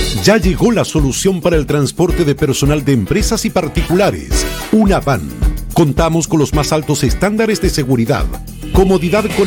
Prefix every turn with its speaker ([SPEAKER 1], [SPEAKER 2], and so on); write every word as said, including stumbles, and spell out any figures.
[SPEAKER 1] Ya llegó la solución para el transporte de personal de empresas y particulares. Una van. Contamos con los más altos estándares de seguridad, comodidad con